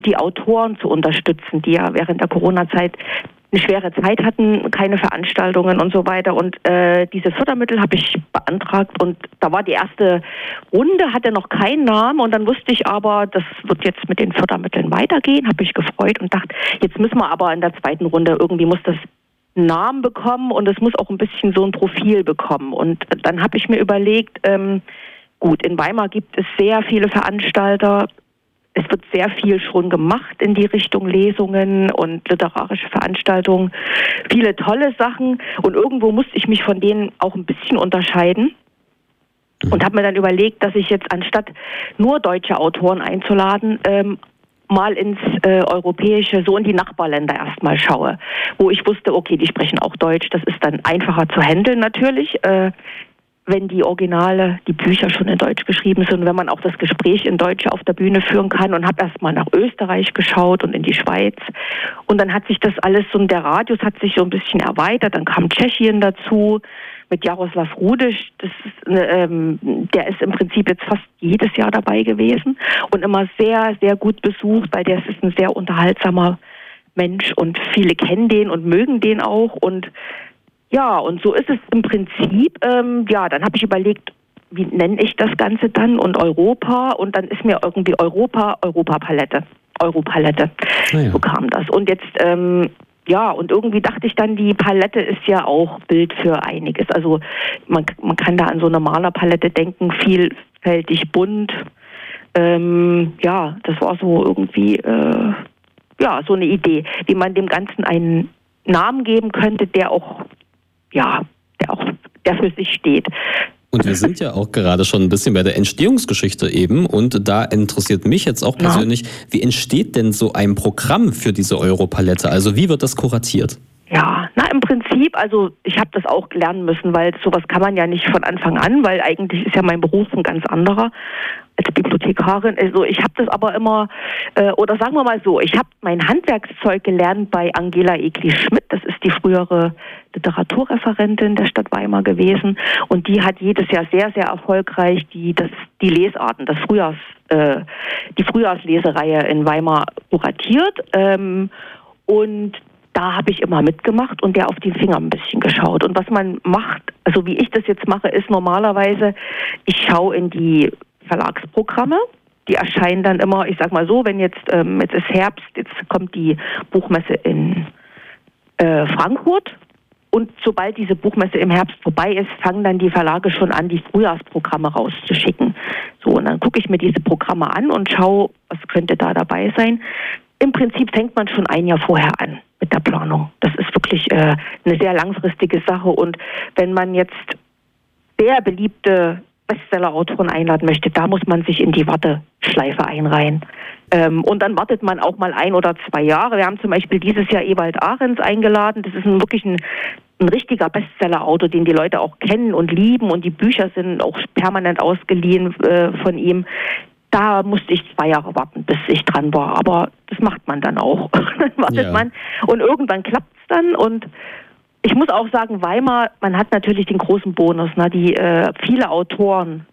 die Autoren zu unterstützen, die ja während der Corona-Zeit eine schwere Zeit hatten, keine Veranstaltungen und so weiter. Und diese Fördermittel habe ich beantragt und da war die erste Runde, hatte noch keinen Namen und dann wusste ich aber, das wird jetzt mit den Fördermitteln weitergehen, habe ich gefreut und dachte, jetzt müssen wir aber in der zweiten Runde, irgendwie muss das einen Namen bekommen und es muss auch ein bisschen so ein Profil bekommen. Und dann habe ich mir überlegt, gut, in Weimar gibt es sehr viele Veranstalter. Es wird sehr viel schon gemacht in die Richtung Lesungen und literarische Veranstaltungen. Viele tolle Sachen. Und irgendwo musste ich mich von denen auch ein bisschen unterscheiden. Und habe mir dann überlegt, dass ich jetzt anstatt nur deutsche Autoren einzuladen, mal ins Europäische, so in die Nachbarländer erstmal schaue. Wo ich wusste, okay, die sprechen auch Deutsch. Das ist dann einfacher zu handeln natürlich. Wenn die Originale, die Bücher schon in Deutsch geschrieben sind, wenn man auch das Gespräch in Deutsch auf der Bühne führen kann und habe erstmal nach Österreich geschaut und in die Schweiz und dann hat sich das alles so, der Radius hat sich so ein bisschen erweitert, dann kam Tschechien dazu mit Jaroslav Rudisch, der ist im Prinzip jetzt fast jedes Jahr dabei gewesen und immer sehr, sehr gut besucht, weil der ist ein sehr unterhaltsamer Mensch und viele kennen den und mögen den auch und ja, und so ist es im Prinzip. Dann habe ich überlegt, wie nenne ich das Ganze dann und Europa und dann ist mir irgendwie Europapalette. So kam das. Und jetzt, und irgendwie dachte ich dann, die Palette ist ja auch Bild für einiges. Also man kann da an so eine Malerpalette denken, vielfältig bunt. Das war so irgendwie, so eine Idee, wie man dem Ganzen einen Namen geben könnte, der für sich steht. Und wir sind ja auch gerade schon ein bisschen bei der Entstehungsgeschichte eben und da interessiert mich jetzt auch persönlich, wie entsteht denn so ein Programm für diese Europalette? Also wie wird das kuratiert? Ja, im Prinzip, also ich habe das auch lernen müssen, weil sowas kann man ja nicht von Anfang an, weil eigentlich ist ja mein Beruf ein ganz anderer als Bibliothekarin. Also ich habe das aber immer, oder sagen wir mal so, ich habe mein Handwerkszeug gelernt bei Angela Egli-Schmidt, das ist die frühere Literaturreferentin der Stadt Weimar gewesen und die hat jedes Jahr sehr, sehr erfolgreich die Lesarten, die Frühjahrslesereihe in Weimar kuratiert und da habe ich immer mitgemacht und der auf die Finger ein bisschen geschaut. Und was man macht, also wie ich das jetzt mache, ist normalerweise, ich schaue in die Verlagsprogramme. Die erscheinen dann immer, ich sag mal so, wenn jetzt ist Herbst, jetzt kommt die Buchmesse in Frankfurt. Und sobald diese Buchmesse im Herbst vorbei ist, fangen dann die Verlage schon an, die Frühjahrsprogramme rauszuschicken. So, und dann gucke ich mir diese Programme an und schaue, was könnte da dabei sein. Im Prinzip fängt man schon ein Jahr vorher an mit der Planung. Das ist wirklich eine sehr langfristige Sache. Und wenn man jetzt sehr beliebte Bestseller-Autoren einladen möchte, da muss man sich in die Warteschleife einreihen. Und dann wartet man auch mal 1 oder 2 Jahre. Wir haben zum Beispiel dieses Jahr Ewald Ahrens eingeladen. Das ist wirklich ein richtiger Bestseller-Autor, den die Leute auch kennen und lieben. Und die Bücher sind auch permanent ausgeliehen von ihm. Da musste ich 2 Jahre warten, bis ich dran war. Aber das macht man dann auch. Dann wartet man und irgendwann klappt es dann. Und ich muss auch sagen, Weimar, man hat natürlich den großen Bonus, die viele Autoren,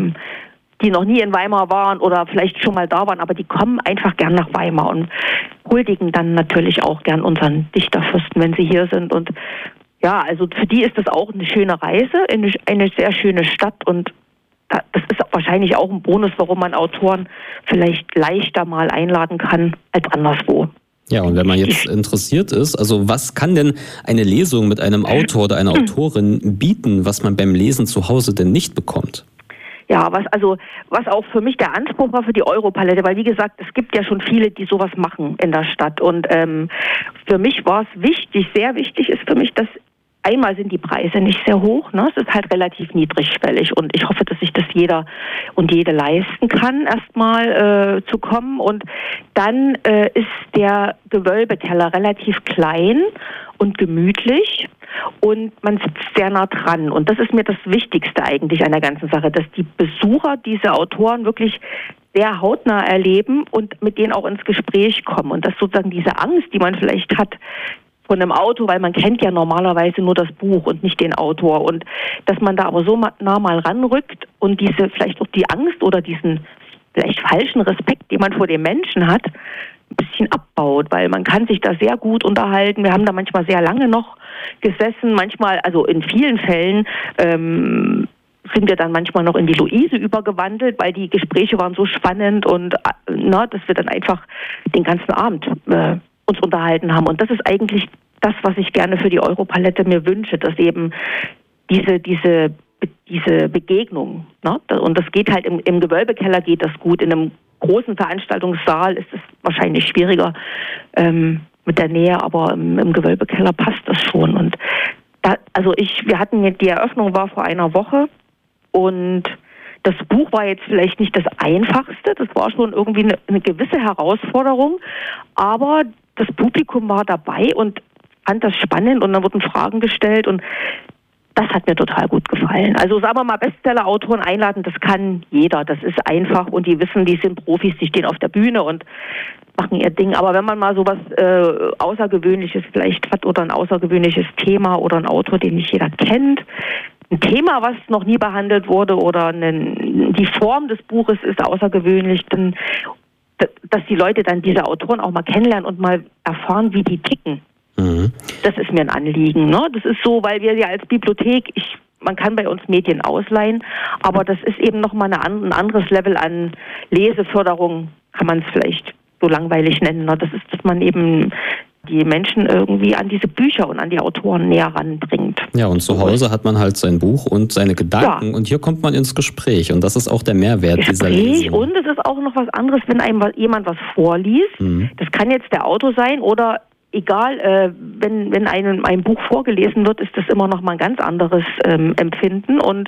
die noch nie in Weimar waren oder vielleicht schon mal da waren, aber die kommen einfach gern nach Weimar und huldigen dann natürlich auch gern unseren Dichterfürsten, wenn sie hier sind. Und ja, also für die ist das auch eine schöne Reise in eine sehr schöne Stadt und das ist wahrscheinlich auch ein Bonus, warum man Autoren vielleicht leichter mal einladen kann als anderswo. Ja, und wenn man jetzt interessiert ist, also was kann denn eine Lesung mit einem Autor oder einer Autorin bieten, was man beim Lesen zu Hause denn nicht bekommt? Ja, was auch für mich der Anspruch war für die Europalette, weil wie gesagt, es gibt ja schon viele, die sowas machen in der Stadt und für mich war es wichtig, sehr wichtig ist für mich, dass einmal sind die Preise nicht sehr hoch, es ist halt relativ niedrigschwellig und ich hoffe, dass sich das jeder und jede leisten kann, erstmal zu kommen. Und dann ist der Gewölbekeller relativ klein und gemütlich und man sitzt sehr nah dran. Und das ist mir das Wichtigste eigentlich an der ganzen Sache, dass die Besucher diese Autoren wirklich sehr hautnah erleben und mit denen auch ins Gespräch kommen. Und dass sozusagen diese Angst, die man vielleicht hat, von einem Autor, weil man kennt ja normalerweise nur das Buch und nicht den Autor und dass man da aber so nah mal ranrückt und diese vielleicht auch die Angst oder diesen vielleicht falschen Respekt, den man vor dem Menschen hat, ein bisschen abbaut, weil man kann sich da sehr gut unterhalten. Wir haben da manchmal sehr lange noch gesessen, manchmal, also in vielen Fällen sind wir dann manchmal noch in die Luise übergewandelt, weil die Gespräche waren so spannend und dass wir dann einfach den ganzen Abend uns unterhalten haben. Und das ist eigentlich das, was ich gerne für die Europalette mir wünsche, dass eben diese Begegnung, ne? Und das geht halt im Gewölbekeller geht das gut, in einem großen Veranstaltungssaal ist es wahrscheinlich schwieriger mit der Nähe, aber im Gewölbekeller passt das schon. Und wir hatten die Eröffnung war vor einer Woche und das Buch war jetzt vielleicht nicht das Einfachste, das war schon irgendwie eine gewisse Herausforderung, aber das Publikum war dabei und fand das spannend und dann wurden Fragen gestellt und das hat mir total gut gefallen. Also sagen wir mal, Bestseller-Autoren einladen, das kann jeder. Das ist einfach und die wissen, die sind Profis, die stehen auf der Bühne und machen ihr Ding. Aber wenn man mal sowas Außergewöhnliches vielleicht hat oder ein außergewöhnliches Thema oder ein Autor, den nicht jeder kennt, ein Thema, was noch nie behandelt wurde oder die Form des Buches ist außergewöhnlich, dann, dass die Leute dann diese Autoren auch mal kennenlernen und mal erfahren, wie die ticken. Das ist mir ein Anliegen. Ne? Das ist so, weil wir ja als Bibliothek, man kann bei uns Medien ausleihen, aber das ist eben nochmal ein anderes Level an Leseförderung, kann man es vielleicht so langweilig nennen. Ne? Das ist, dass man eben die Menschen irgendwie an diese Bücher und an die Autoren näher ranbringt. Ja, und zu Hause hat man halt sein Buch und seine Gedanken und hier kommt man ins Gespräch und das ist auch der Mehrwert dieser Lesung. Und es ist auch noch was anderes, wenn einem jemand was vorliest. Das kann jetzt der Autor sein oder egal, wenn einem ein Buch vorgelesen wird, ist das immer noch mal ein ganz anderes Empfinden und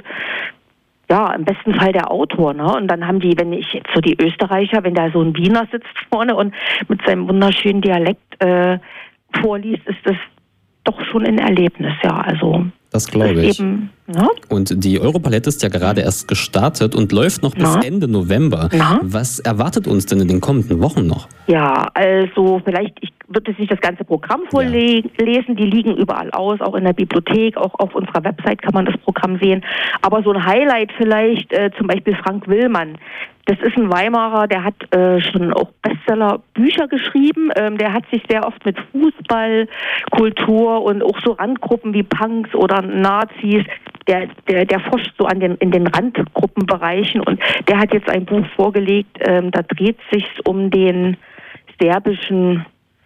ja, im besten Fall der Autor, ne? Und dann haben wenn ich jetzt so die Österreicher, wenn da so ein Wiener sitzt vorne und mit seinem wunderschönen Dialekt vorliest, ist das doch schon ein Erlebnis, ja, also. Das glaube ich. Eben, ja? Und die Europalette ist ja gerade erst gestartet und läuft noch bis Ende November. Was erwartet uns denn in den kommenden Wochen noch? Ja, also ich würde jetzt nicht das ganze Programm vorlesen, die liegen überall aus, auch in der Bibliothek, auch auf unserer Website kann man das Programm sehen. Aber so ein Highlight vielleicht, zum Beispiel Frank Willmann. Das ist ein Weimarer, der hat schon auch Bestseller-Bücher geschrieben. Der hat sich sehr oft mit Fußball, Kultur und auch so Randgruppen wie Punks oder Nazis, der forscht so in den Randgruppenbereichen und der hat jetzt ein Buch vorgelegt, da dreht sich um den serbischen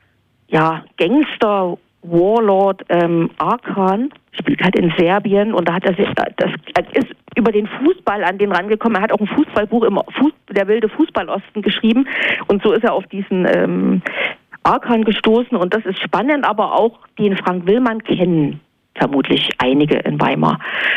Gangster Warlord Arkan, spielt halt in Serbien und da hat das ist über den Fußball an den rangekommen. Er hat auch ein Fußballbuch der wilde Fußballosten geschrieben und so ist er auf diesen Arkan gestoßen und das ist spannend, aber auch den Frank Willmann kennen vermutlich einige in Weimar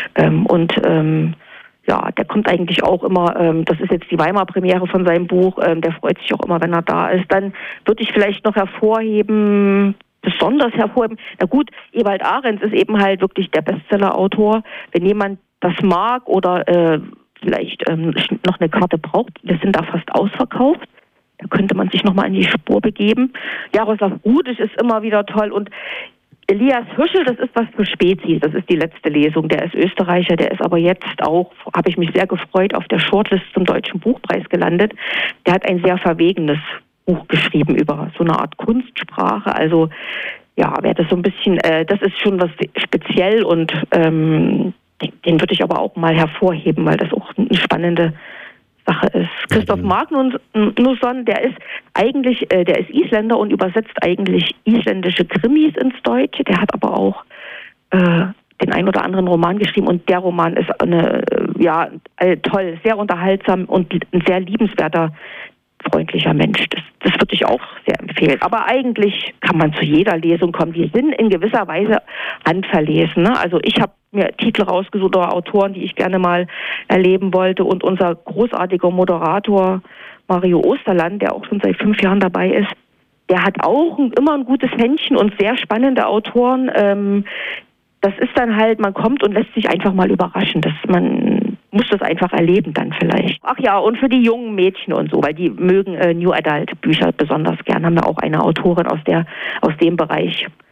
der kommt eigentlich auch immer, das ist jetzt die Weimar-Premiere von seinem Buch, der freut sich auch immer, wenn er da ist. Dann würde ich vielleicht noch besonders hervorheben, na gut, Ewald Ahrens ist eben halt wirklich der Bestseller-Autor. Wenn jemand das mag oder vielleicht noch eine Karte braucht, wir sind da fast ausverkauft. Da könnte man sich nochmal in die Spur begeben. Jaroslav Rudisch ist immer wieder toll und Elias Hüschel, das ist was für Spezies, das ist die letzte Lesung, der ist Österreicher, der ist aber jetzt auch, habe ich mich sehr gefreut, auf der Shortlist zum Deutschen Buchpreis gelandet. Der hat ein sehr verwegenes Buch geschrieben über so eine Art Kunstsprache, also ja, wer das so ein bisschen, das ist schon was speziell und den würde ich aber auch mal hervorheben, weil das auch eine spannende Sache ist. Christoph Magnusson, der ist Isländer und übersetzt eigentlich isländische Krimis ins Deutsche. Der hat aber auch den ein oder anderen Roman geschrieben und der Roman ist toll, sehr unterhaltsam und ein sehr liebenswerter, freundlicher Mensch. Das würde ich auch sehr empfehlen. Aber eigentlich kann man zu jeder Lesung kommen. Die sind in gewisser Weise handverlesen. Ne? Also ich habe mir Titel rausgesucht oder Autoren, die ich gerne mal erleben wollte. Und unser großartiger Moderator Mario Osterland, der auch schon seit 5 Jahren dabei ist, der hat auch immer ein gutes Händchen und sehr spannende Autoren. Das ist dann halt, man kommt und lässt sich einfach mal überraschen. Man muss das einfach erleben dann vielleicht. Ach ja, und für die jungen Mädchen und so, weil die mögen New Adult Bücher besonders gern, haben wir auch eine Autorin aus dem Bereich.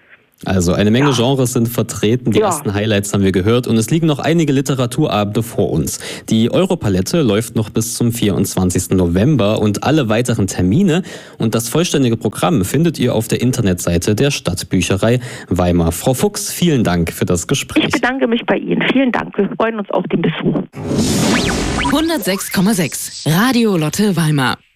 Also eine Menge Genres sind vertreten, die ersten Highlights haben wir gehört und es liegen noch einige Literaturabende vor uns. Die Europalette läuft noch bis zum 24. November und alle weiteren Termine und das vollständige Programm findet ihr auf der Internetseite der Stadtbücherei Weimar. Frau Fuchs, vielen Dank für das Gespräch. Ich bedanke mich bei Ihnen. Vielen Dank. Wir freuen uns auf den Besuch. 106,6 Radio Lotte Weimar.